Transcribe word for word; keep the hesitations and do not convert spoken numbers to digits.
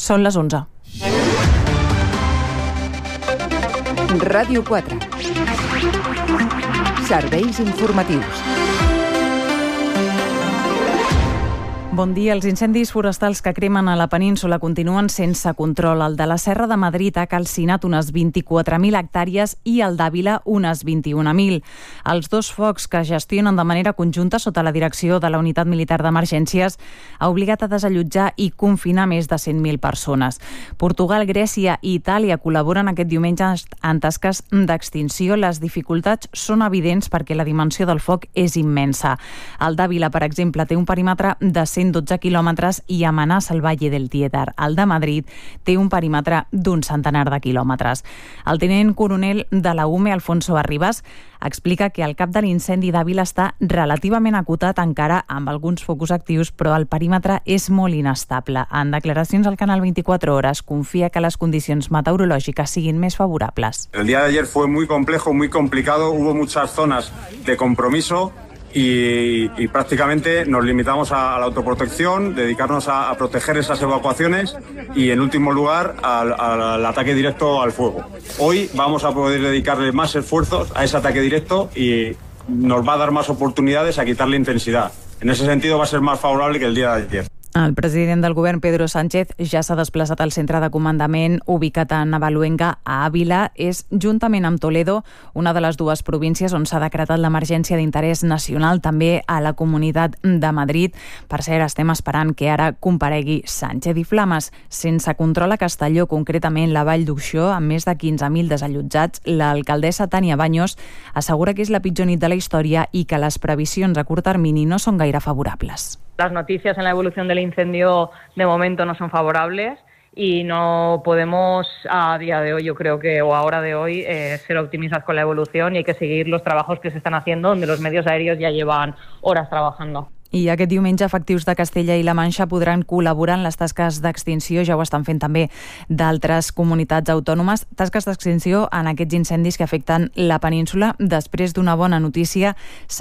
Són les onze. Ràdio quatre. Serveis informatius. Bon dia. Els incendis forestals que cremen a la península continuen sense control. El de la Serra de Madrid ha calcinat unes vint-i-quatre mil hectàrees i el d'Àvila unes vint-i-un mil. Els dos focs que gestionen de manera conjunta sota la direcció de la Unitat Militar d'Emergències ha obligat a desallotjar i confinar més de cent mil persones. Portugal, Grècia i Itàlia col·laboren aquest diumenge en tasques d'extinció. Les dificultats són evidents perquè la dimensió del foc és immensa. El d'Àvila, per exemple, té un perímetre de cent dotze quilòmetres i amenaça el Valle del Tiédar. El de Madrid té un perímetre d'un centenar de quilòmetres. El tinent coronel de la U M E, Alfonso Arribas, explica que el cap de l'incendi d'Àvila està relativament acotat encara amb alguns focus actius, però el perímetre és molt inestable. En declaracions al canal veinticuatro hores confia que les condicions meteorològiques siguin més favorables. El día de ayer fue muy complejo, muy complicado, hubo muchas zonas de compromiso. Y, y prácticamente nos limitamos a, a la autoprotección, dedicarnos a, a proteger esas evacuaciones y, en último lugar, al, al ataque directo al fuego. Hoy vamos a poder dedicarle más esfuerzos a ese ataque directo y nos va a dar más oportunidades a quitarle intensidad. En ese sentido va a ser más favorable que el día de ayer. El president del govern, Pedro Sánchez, ja s'ha desplaçat al centre de comandament ubicat a Navaluenga, a Àvila. És, juntament amb Toledo, una de les dues províncies on s'ha decretat l'emergència d'interès nacional, també a la Comunitat de Madrid. Per cert, estem esperant que ara comparegui Sánchez i Flames. Sense control a Castelló, concretament la Vall d'Uixó, amb més de quinze mil desallotjats, l'alcaldessa Tania Baños assegura que és la pitjor nit de la història i que les previsions a curt termini no són gaire favorables. Las noticias en la evolución del incendio de momento no son favorables y no podemos a día de hoy, yo creo que, o a hora de hoy, eh, ser optimistas con la evolución y hay que seguir los trabajos que se están haciendo, donde los medios aéreos ya llevan horas trabajando. I aquest diumenge efectius de Castella i la Manxa podran col·laborar en les tasques d'extinció, ja ho estan fent també d'altres comunitats autònomes, tasques d'extinció en aquests incendis que afecten la península. Després d'una bona notícia,